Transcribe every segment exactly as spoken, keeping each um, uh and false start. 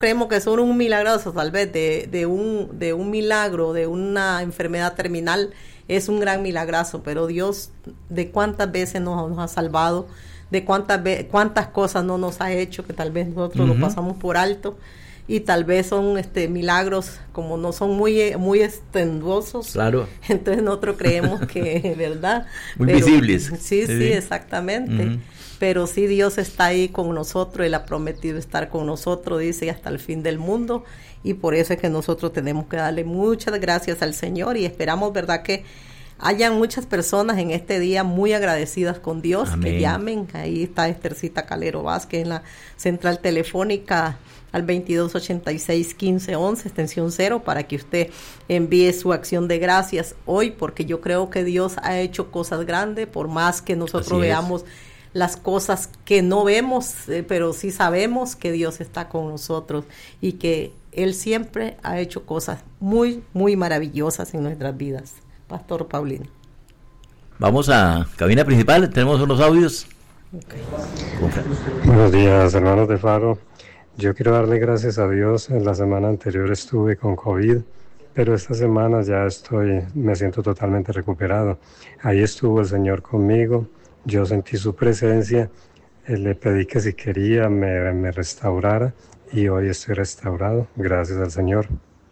creemos que son un milagroso, tal vez de, de un de un milagro, de una enfermedad terminal, es un gran milagrazo, pero Dios de cuántas veces nos, nos ha salvado, de cuántas ve, cuántas cosas no nos ha hecho, que tal vez nosotros uh-huh. lo pasamos por alto, y tal vez son este milagros, como no son muy muy estenduosos, claro, entonces nosotros creemos que, ¿verdad? Muy pero, visibles. Sí, sí, sí, exactamente. Uh-huh. Pero sí, Dios está ahí con nosotros, Él ha prometido estar con nosotros, dice, hasta el fin del mundo, y por eso es que nosotros tenemos que darle muchas gracias al Señor, y esperamos, ¿verdad?, que hayan muchas personas en este día muy agradecidas con Dios. Amén. Que llamen. Ahí está Estercita Calero Vázquez en la central telefónica al veintidós ochenta y seis quince once, extensión cero, para que usted envíe su acción de gracias hoy, porque yo creo que Dios ha hecho cosas grandes, por más que nosotros Así veamos es. las cosas que no vemos, eh, pero sí sabemos que Dios está con nosotros y que Él siempre ha hecho cosas muy, muy maravillosas en nuestras vidas. Pastor Paulino. Vamos a cabina principal, tenemos unos audios. Okay. Buenos días, hermanos de Faro. Yo quiero darle gracias a Dios. En la semana anterior estuve con COVID, pero esta semana ya estoy, me siento totalmente recuperado. Ahí estuvo el Señor conmigo, yo sentí su presencia, le pedí que si quería me, me restaurara y hoy estoy restaurado, gracias al Señor.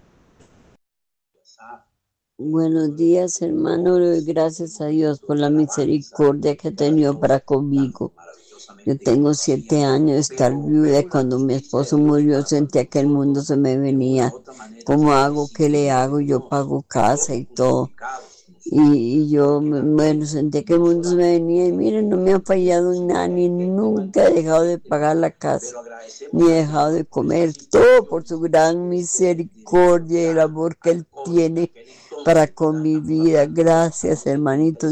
Buenos días, hermano. Gracias a Dios por la misericordia que ha tenido para conmigo. Yo tengo siete años de estar viuda. Cuando mi esposo murió sentía que el mundo se me venía. ¿Cómo hago? ¿Qué le hago? Yo pago casa y todo. Y, y yo, bueno, sentía que el mundo se me venía. Y miren, no me ha fallado nada, ni nunca he dejado de pagar la casa, ni he dejado de comer. Todo por su gran misericordia y el amor que Él tiene para con mi vida. Gracias, hermanitos.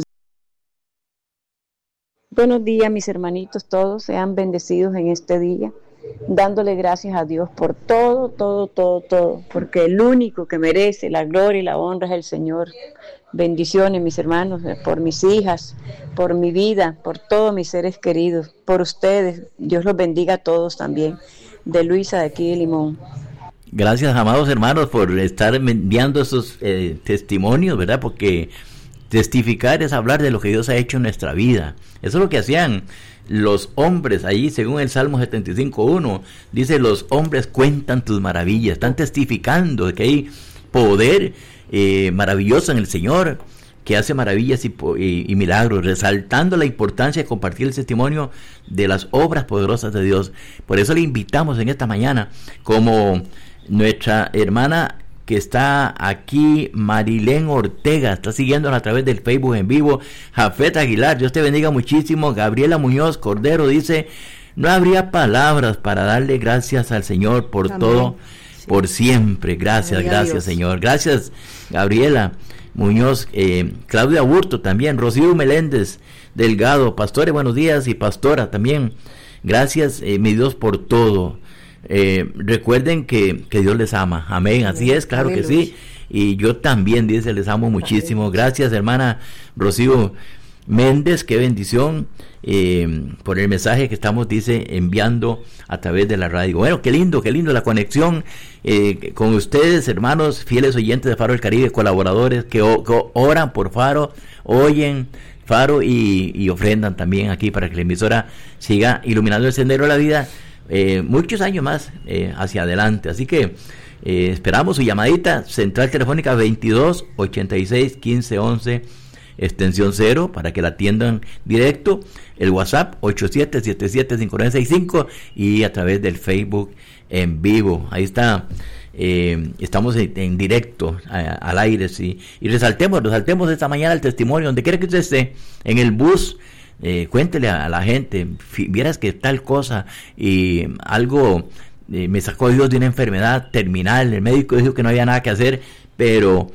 Buenos días, mis hermanitos, todos sean bendecidos en este día, dándole gracias a Dios por todo, todo, todo, todo, porque el único que merece la gloria y la honra es el Señor. Bendiciones, mis hermanos, por mis hijas, por mi vida, por todos mis seres queridos, por ustedes. Dios los bendiga a todos también. De Luisa, de aquí de Limón. Gracias, amados hermanos, por estar enviando esos eh, testimonios, ¿verdad? Porque testificar es hablar de lo que Dios ha hecho en nuestra vida. Eso es lo que hacían los hombres ahí, según el Salmo setenta y cinco uno. Dice, los hombres cuentan tus maravillas, están testificando de que hay poder eh, maravilloso en el Señor, que hace maravillas y, y, y milagros, resaltando la importancia de compartir el testimonio de las obras poderosas de Dios. Por eso le invitamos en esta mañana, como nuestra hermana que está aquí, Marilén Ortega, está siguiéndonos a través del Facebook en vivo. Jafet Aguilar, Dios te bendiga muchísimo. Gabriela Muñoz Cordero dice, no habría palabras para darle gracias al Señor por Amén. Todo, sí. por siempre. Gracias, Amén, gracias Señor. Gracias, Gabriela Muñoz. eh, Claudia Burto también, Rocío Meléndez Delgado, pastores, buenos días, y pastora también. Gracias, eh, mi Dios, por todo. Eh, recuerden que, que Dios les ama, amén, así es, claro que sí, y yo también, dice, les amo muchísimo. Gracias, hermana Rocío Méndez, qué bendición eh, por el mensaje que estamos, dice, enviando a través de la radio. Bueno, qué lindo, qué lindo la conexión eh, con ustedes, hermanos fieles oyentes de Faro del Caribe, colaboradores que, o, que oran por Faro, oyen Faro y, y ofrendan también aquí para que la emisora siga iluminando el sendero de la vida Eh, muchos años más eh, hacia adelante. Así que eh, esperamos su llamadita. Central telefónica veintidós ochenta y seis quince once, extensión cero, para que la atiendan directo. El WhatsApp ocho siete siete siete cinco nueve seis cinco y a través del Facebook en vivo. Ahí está. Eh, estamos en, en directo a, al aire, sí. Y resaltemos, resaltemos esta mañana el testimonio, donde quiera que usted esté, en el bus. Eh, cuéntele a, a la gente, fi, vieras que tal cosa y algo eh, me sacó Dios de una enfermedad terminal, el médico dijo que no había nada que hacer, pero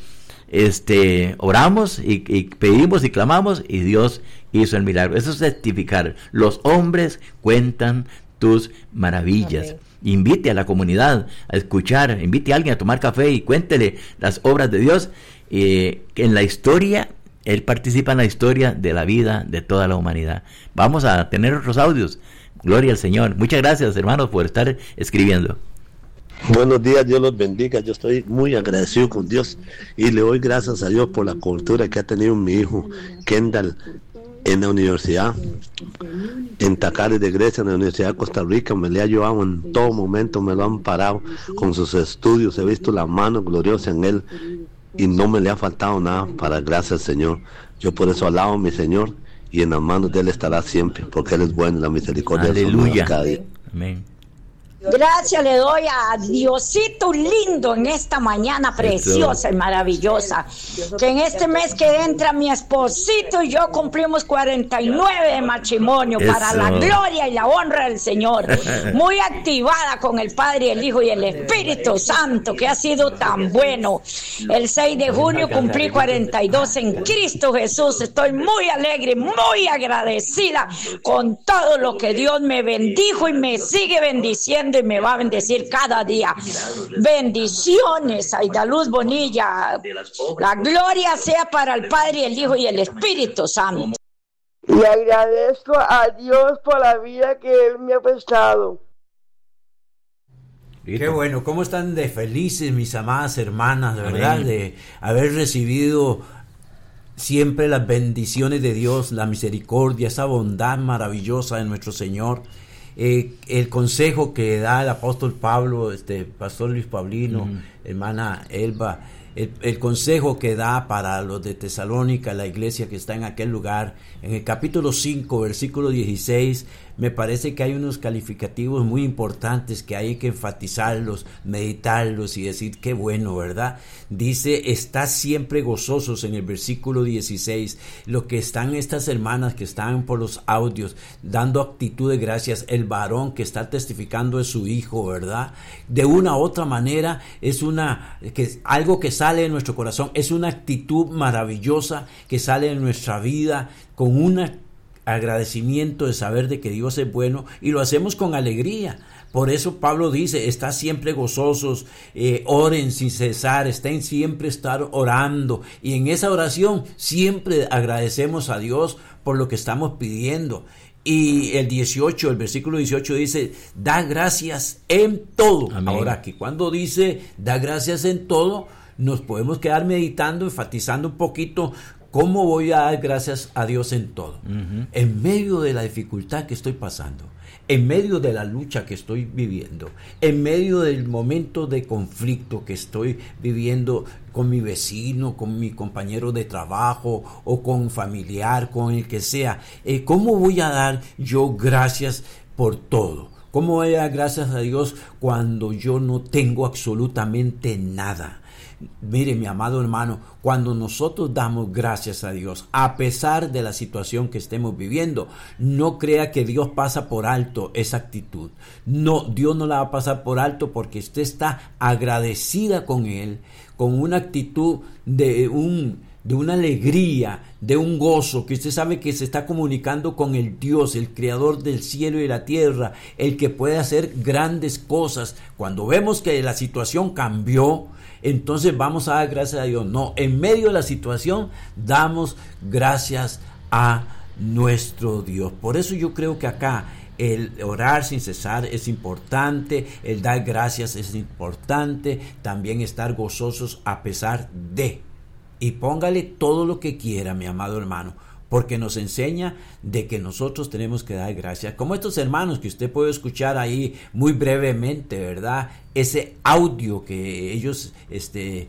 este oramos y, y pedimos y clamamos y Dios hizo el milagro. Eso es testificar. Los hombres cuentan tus maravillas. Okay. Invite a la comunidad a escuchar, invite a alguien a tomar café y cuéntele las obras de Dios. Eh, en la historia Él participa en la historia de la vida de toda la humanidad. Vamos a tener otros audios. Gloria al Señor. Muchas gracias, hermanos, por estar escribiendo. Buenos días, Dios los bendiga. Yo estoy muy agradecido con Dios y le doy gracias a Dios por la cobertura que ha tenido mi hijo Kendall en la universidad, en Tacares de Grecia, en la Universidad de Costa Rica. Me le ha ayudado en todo momento, me lo han parado con sus estudios, he visto la mano gloriosa en él y no me le ha faltado nada, para gracias al Señor. Yo por eso alabo a mi Señor y en las manos de Él estará siempre, porque Él es bueno, la misericordia de Aleluya. cada día. Amén. Gracias le doy a Diosito lindo en esta mañana preciosa y maravillosa, que en este mes que entra mi esposito y yo cumplimos cuarenta y nueve de matrimonio. Eso. Para la gloria y la honra del Señor, muy activada con el Padre, el Hijo y el Espíritu Santo, que ha sido tan bueno. El seis de junio cumplí cuarenta y dos en Cristo Jesús. Estoy muy alegre, muy agradecida con todo lo que Dios me bendijo y me sigue bendiciendo y me va a bendecir cada día. Bendiciones, Aidaluz Bonilla. La gloria sea para el Padre, el Hijo y el Espíritu Santo. Y agradezco a Dios por la vida que Él me ha prestado. Qué bueno, ¿cómo están de felices mis amadas hermanas, de verdad, Amén. De haber recibido siempre las bendiciones de Dios, la misericordia, esa bondad maravillosa de nuestro Señor. Eh, el consejo que da el apóstol Pablo, este pastor Luis Paulino, uh-huh. hermana Elba, el, el consejo que da para los de Tesalónica, la iglesia que está en aquel lugar, en el capítulo cinco, versículo dieciséis, me parece que hay unos calificativos muy importantes que hay que enfatizarlos, meditarlos y decir qué bueno, ¿verdad? Dice, está siempre gozosos en el versículo dieciséis. Lo que están estas hermanas que están por los audios dando actitud de gracias, el varón que está testificando de su hijo, ¿verdad? De una u otra manera es una que algo que sale de nuestro corazón, es una actitud maravillosa que sale de nuestra vida con una agradecimiento de saber de que Dios es bueno y lo hacemos con alegría. Por eso Pablo dice, está siempre gozosos, eh, oren sin cesar, estén siempre estar orando, y en esa oración siempre agradecemos a Dios por lo que estamos pidiendo. Y el dieciocho, el versículo dieciocho dice, da gracias en todo. Amén. Ahora aquí cuando dice da gracias en todo, nos podemos quedar meditando, enfatizando un poquito cómo voy a dar gracias a Dios en todo. Uh-huh. En medio de la dificultad que estoy pasando, en medio de la lucha que estoy viviendo, en medio del momento de conflicto que estoy viviendo con mi vecino, con mi compañero de trabajo o con un familiar, con el que sea, eh, ¿cómo voy a dar yo gracias por todo? ¿Cómo voy a dar gracias a Dios cuando yo no tengo absolutamente nada? Mire, mi amado hermano, cuando nosotros damos gracias a Dios, a pesar de la situación que estemos viviendo, no crea que Dios pasa por alto esa actitud. No, Dios no la va a pasar por alto porque usted está agradecida con Él, con una actitud de un... de una alegría, de un gozo, que usted sabe que se está comunicando con el Dios, el creador del cielo y la tierra, el que puede hacer grandes cosas. Cuando vemos que la situación cambió, entonces vamos a dar gracias a Dios. No, en medio de la situación damos gracias a nuestro Dios. Por eso yo creo que acá el orar sin cesar es importante, el dar gracias es importante, también estar gozosos a pesar de. Y póngale todo lo que quiera, mi amado hermano, porque nos enseña de que nosotros tenemos que dar gracias. Como estos hermanos que usted puede escuchar ahí muy brevemente, ¿verdad? Ese audio que ellos este,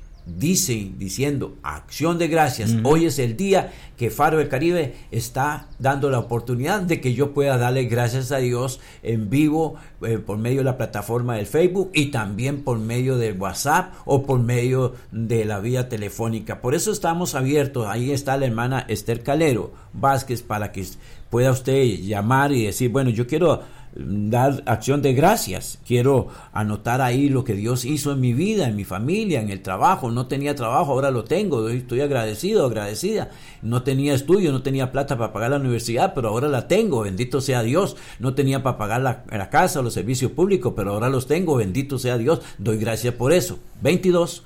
dicen, diciendo acción de gracias. Uh-huh. Hoy es el día que Faro del Caribe está dando la oportunidad de que yo pueda darle gracias a Dios en vivo eh, por medio de la plataforma del Facebook y también por medio del WhatsApp o por medio de la vía telefónica. Por eso estamos abiertos. Ahí está la hermana Esther Calero Vázquez para que pueda usted llamar y decir, bueno, yo quiero dar acción de gracias, quiero anotar ahí lo que Dios hizo en mi vida, en mi familia, en el trabajo. No tenía trabajo, ahora lo tengo, estoy agradecido, agradecida. No tenía estudio, no tenía plata para pagar la universidad, pero ahora la tengo, bendito sea Dios. No tenía para pagar la, la casa, los servicios públicos, pero ahora los tengo, bendito sea Dios. Doy gracias por eso. veintidós,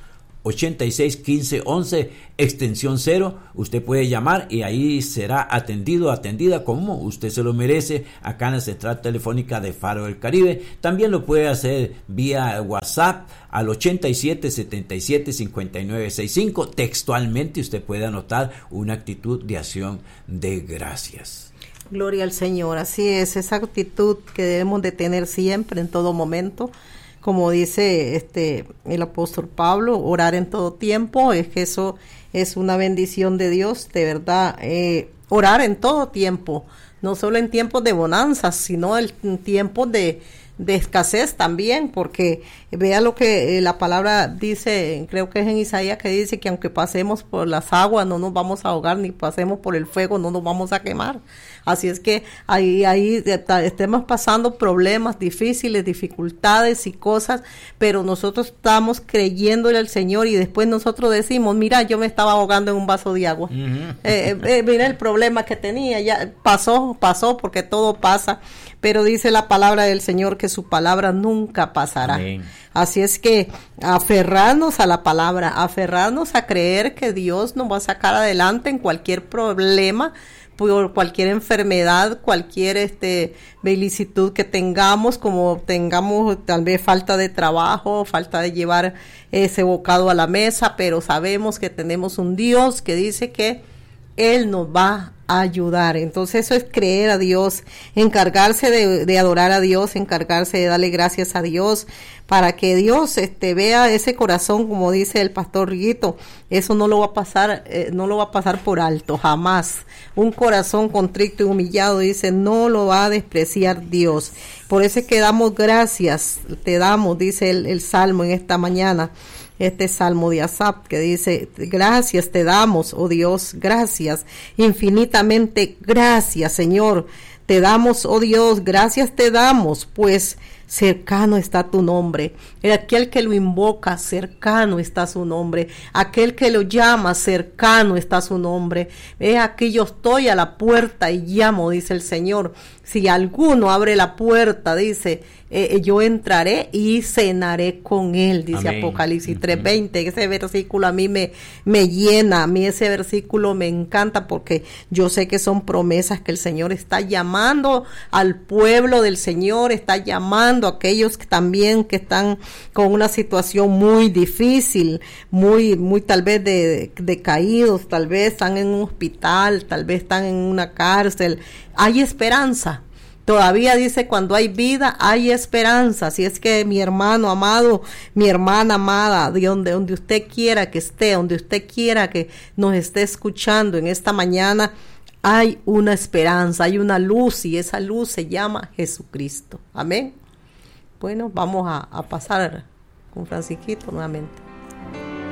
ochenta y seis, quince, once, extensión cero. Usted puede llamar y ahí será atendido, atendida como usted se lo merece, acá en la central telefónica de Faro del Caribe. También lo puede hacer vía WhatsApp al ochenta y siete, setenta y siete, cincuenta y nueve, sesenta y cinco. Textualmente usted puede anotar una actitud de acción de gracias. Gloria al Señor, así es, esa actitud que debemos de tener siempre, en todo momento. Como dice este el apóstol Pablo, orar en todo tiempo, es que eso es una bendición de Dios, de verdad, eh, orar en todo tiempo, no solo en tiempos de bonanzas, sino en tiempos de, de escasez también, porque vea lo que eh, la palabra dice, creo que es en Isaías, que dice que aunque pasemos por las aguas no nos vamos a ahogar, ni pasemos por el fuego no nos vamos a quemar. Así es que ahí, ahí estemos pasando problemas difíciles, dificultades y cosas, pero nosotros estamos creyéndole al Señor y después nosotros decimos, mira, yo me estaba ahogando en un vaso de agua. Uh-huh. eh, eh, mira el problema que tenía, ya pasó, pasó, porque todo pasa, pero dice la palabra del Señor que su palabra nunca pasará. Amén. Así es que aferrarnos a la palabra, aferrarnos a creer que Dios nos va a sacar adelante en cualquier problema, por cualquier enfermedad, cualquier este vicisitud que tengamos, como tengamos tal vez falta de trabajo, falta de llevar ese bocado a la mesa, pero sabemos que tenemos un Dios que dice que Él nos va a ayudar. Entonces eso es creer a Dios, encargarse de, de adorar a Dios, encargarse de darle gracias a Dios, para que Dios este vea ese corazón, como dice el pastor Riguito. Eso no lo va a pasar, eh, no lo va a pasar por alto, jamás. Un corazón contrito y humillado, dice, no lo va a despreciar Dios. Por eso es que damos gracias, te damos, dice el, el Salmo en esta mañana, este Salmo de Asaf, que dice, gracias te damos, oh Dios, gracias, infinitamente gracias, Señor, te damos, oh Dios, gracias te damos, pues cercano está tu nombre. Aquel que lo invoca, cercano está su nombre. Aquel que lo llama, cercano está su nombre. He aquí yo estoy a la puerta y llamo, dice el Señor. Si alguno abre la puerta, dice, eh, yo entraré y cenaré con él, dice Amén. Apocalipsis tres veinte. Ese versículo a mí me, me llena, a mí ese versículo me encanta, porque yo sé que son promesas que el Señor está llamando al pueblo del Señor, está llamando a aquellos que también que están con una situación muy difícil, muy, muy tal vez de, de caídos, tal vez están en un hospital, tal vez están en una cárcel. Hay esperanza. Todavía dice, cuando hay vida, hay esperanza. Así es que mi hermano amado, mi hermana amada, de donde, donde usted quiera que esté, donde usted quiera que nos esté escuchando en esta mañana, hay una esperanza, hay una luz, y esa luz se llama Jesucristo. Amén. Bueno, vamos a, a pasar con Francisquito nuevamente.